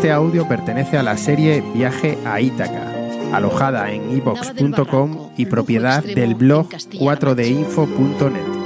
Este audio pertenece a la serie Viaje a Ítaca, alojada en iVoox.com y propiedad del blog 4dinfo.net.